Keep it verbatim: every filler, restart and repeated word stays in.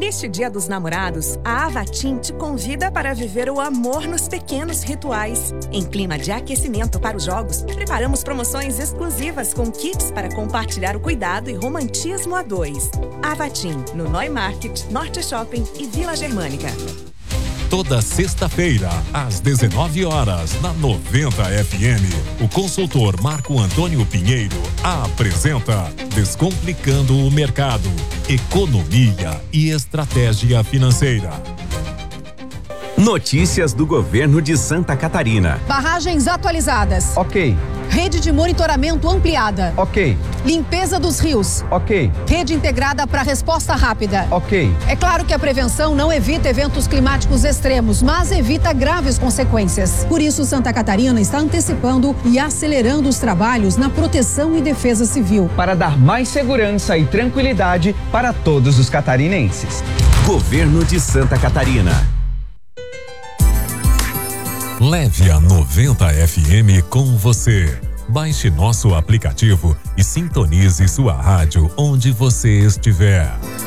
Neste Dia dos Namorados, a Avatim te convida para viver o amor nos pequenos rituais. Em clima de aquecimento para os jogos, preparamos promoções exclusivas com kits para compartilhar o cuidado e romantismo a dois. Avatim, no Noi Market, Norte Shopping e Vila Germânica. Toda sexta-feira, às dezenove horas, na noventa F M, o consultor Marco Antônio Pinheiro apresenta Descomplicando o Mercado, Economia e Estratégia Financeira. Notícias do governo de Santa Catarina. Barragens atualizadas. Ok. Rede de monitoramento ampliada. Ok. Limpeza dos rios. Ok. Rede integrada para resposta rápida. Ok. É claro que a prevenção não evita eventos climáticos extremos, mas evita graves consequências. Por isso, Santa Catarina está antecipando e acelerando os trabalhos na proteção e defesa civil. Para dar mais segurança e tranquilidade para todos os catarinenses. Governo de Santa Catarina. Leve a noventa F M com você. Baixe nosso aplicativo e sintonize sua rádio onde você estiver.